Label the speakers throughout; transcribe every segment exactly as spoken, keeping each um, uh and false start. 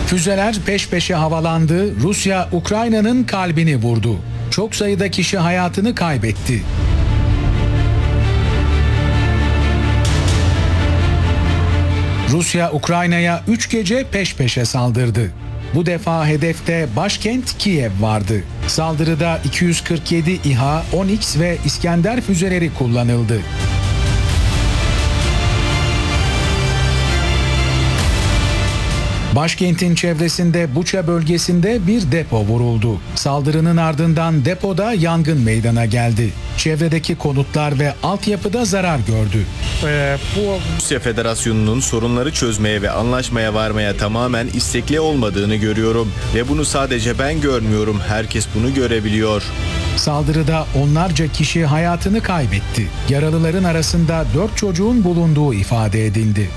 Speaker 1: Füzeler peş peşe havalandı, Rusya Ukrayna'nın kalbini vurdu. Çok sayıda kişi hayatını kaybetti. Rusya Ukrayna'ya üç gece peş peşe saldırdı. Bu defa hedefte başkent Kiev vardı. Saldırıda iki yüz kırk yedi İHA, Onyx ve İskender füzeleri kullanıldı. Başkentin çevresinde Buça bölgesinde bir depo vuruldu. Saldırının ardından depoda yangın meydana geldi. Çevredeki konutlar ve altyapıda zarar gördü.
Speaker 2: Rusya Federasyonu'nun sorunları çözmeye ve anlaşmaya varmaya tamamen istekli olmadığını görüyorum. Ve bunu sadece ben görmüyorum, herkes bunu görebiliyor.
Speaker 1: Saldırıda onlarca kişi hayatını kaybetti. Yaralıların arasında dört çocuğun bulunduğu ifade edildi.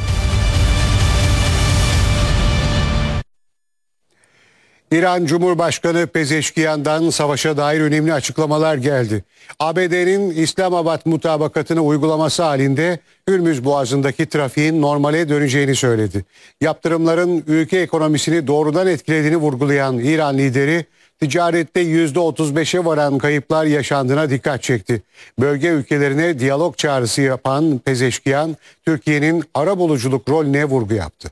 Speaker 3: İran Cumhurbaşkanı Pezeşkiyan'dan savaşa dair önemli açıklamalar geldi. A B D'nin İslamabad mutabakatını uygulaması halinde Hürmüz Boğazı'ndaki trafiğin normale döneceğini söyledi. Yaptırımların ülke ekonomisini doğrudan etkilediğini vurgulayan İran lideri, ticarette yüzde otuz beşe varan kayıplar yaşandığına dikkat çekti. Bölge ülkelerine diyalog çağrısı yapan Pezeşkiyan, Türkiye'nin arabuluculuk rolüne vurgu yaptı.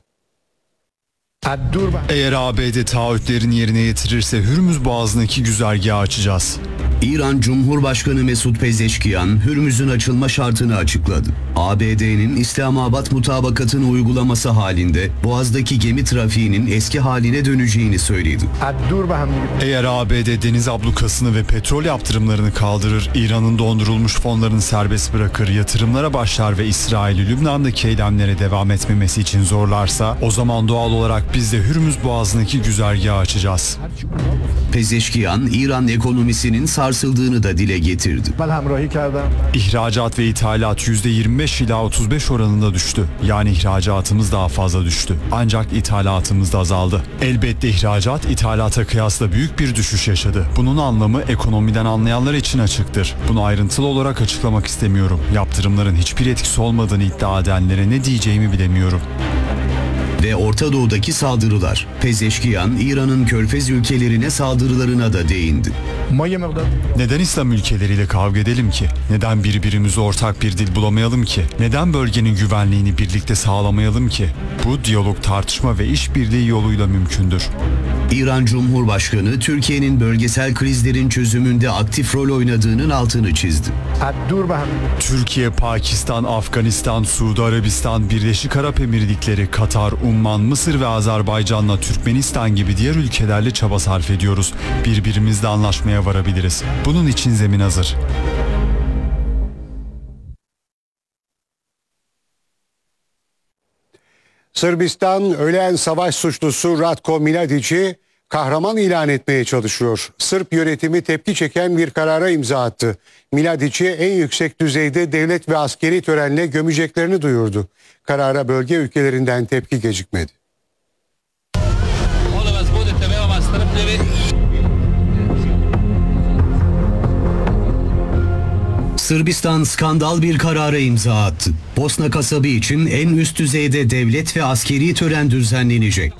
Speaker 4: Eğer A B D taahhütlerini yerine getirirse Hürmüz Boğazı'ndaki güzergahı açacağız.
Speaker 5: İran Cumhurbaşkanı Mesut Pezeşkiyan, Hürmüz'ün açılma şartını açıkladı. A B D'nin İslamabad mutabakatını uygulaması halinde Boğaz'daki gemi trafiğinin eski haline döneceğini söyledi.
Speaker 4: Eğer A B D deniz ablukasını ve petrol yaptırımlarını kaldırır, İran'ın dondurulmuş fonlarını serbest bırakır, yatırımlara başlar ve İsrail'i Lübnan'daki eylemlere devam etmemesi için zorlarsa, o zaman doğal olarak biz de Hürmüz Boğazı'ndaki güzergahı açacağız.
Speaker 5: Pezeşkiyan, İran ekonomisinin sarsıldığını da dile getirdi.
Speaker 4: İhracat ve ithalat yüzde yirmi beş ila otuz beş oranında düştü. Yani ihracatımız daha fazla düştü. Ancak ithalatımız da azaldı. Elbette ihracat ithalata kıyasla büyük bir düşüş yaşadı. Bunun anlamı ekonomiden anlayanlar için açıktır. Bunu ayrıntılı olarak açıklamak istemiyorum. Yaptırımların hiçbir etkisi olmadığını iddia edenlere ne diyeceğimi bilemiyorum.
Speaker 5: Ve Orta Doğu'daki saldırılar. Pezeşkiyan, İran'ın Körfez ülkelerine saldırılarına da değindi.
Speaker 4: Neden İslam ülkeleriyle kavga edelim ki? Neden birbirimize ortak bir dil bulamayalım ki? Neden bölgenin güvenliğini birlikte sağlamayalım ki? Bu diyalog, tartışma ve işbirliği yoluyla mümkündür.
Speaker 5: İran Cumhurbaşkanı, Türkiye'nin bölgesel krizlerin çözümünde aktif rol oynadığının altını çizdi.
Speaker 4: Türkiye, Pakistan, Afganistan, Suudi Arabistan, Birleşik Arap Emirlikleri, Katar, Umman, Mısır ve Azerbaycan'la Türkmenistan gibi diğer ülkelerle çaba sarf ediyoruz. Birbirimizle anlaşmaya varabiliriz. Bunun için zemin hazır.
Speaker 3: Sırbistan ölen savaş suçlusu Ratko Mladic'i kahraman ilan etmeye çalışıyor. Sırp yönetimi tepki çeken bir karara imza attı. Mladic'i en yüksek düzeyde devlet ve askeri törenle gömeceklerini duyurdu. Karara bölge ülkelerinden tepki gecikmedi.
Speaker 5: Sırbistan skandal bir karara imza attı. Bosna kasabı için en üst düzeyde devlet ve askeri tören düzenlenecek.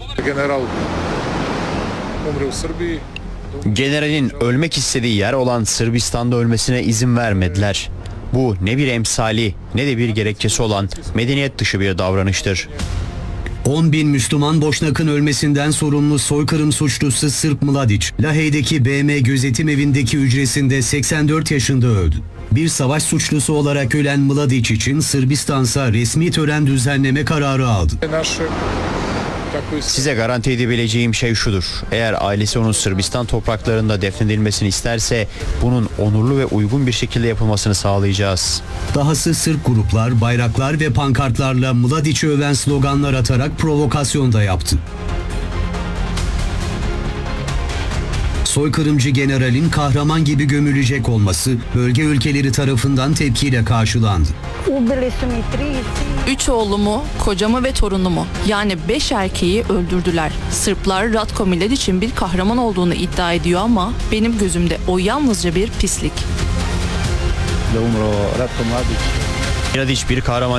Speaker 2: Generalin ölmek istediği yer olan Sırbistan'da ölmesine izin vermediler. Bu ne bir emsali ne de bir gerekçesi olan medeniyet dışı bir davranıştır.
Speaker 5: on bin Müslüman Boşnak'ın ölmesinden sorumlu soykırım suçlusu Sırp Mladic, Lahey'deki B M gözetim evindeki hücresinde seksen dört yaşında öldü. Bir savaş suçlusu olarak ölen Mladic için Sırbistan'sa resmi tören düzenleme kararı aldı.
Speaker 2: Size garanti edebileceğim şey şudur. Eğer ailesi onun Sırbistan topraklarında defnedilmesini isterse bunun onurlu ve uygun bir şekilde yapılmasını sağlayacağız.
Speaker 5: Dahası Sırp gruplar, bayraklar ve pankartlarla Mladic'i öven sloganlar atarak provokasyon da yaptı. Soykırımcı generalin kahraman gibi gömülecek olması bölge ülkeleri tarafından tepkiyle karşılandı.
Speaker 6: Üç oğlumu, kocamı ve torunumu yani beş erkeği öldürdüler. Sırplar Ratko Mladic'in bir kahraman olduğunu iddia ediyor ama benim gözümde o yalnızca bir pislik.
Speaker 2: Mladic bir kahraman